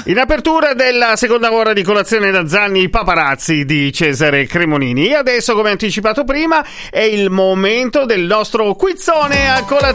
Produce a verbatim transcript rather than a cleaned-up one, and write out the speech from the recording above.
In apertura della seconda ora di Colazione da Zanni, i paparazzi di Cesare Cremonini. E adesso, come anticipato prima, è il momento del nostro quizzone a colazione.